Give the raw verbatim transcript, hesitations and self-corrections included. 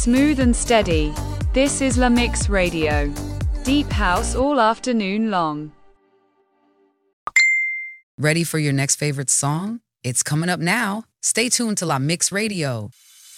Smooth and steady. This is La Mix Radio. Deep house all afternoon long. Ready for your next favorite song? It's coming up now. Stay tuned to La Mix Radio.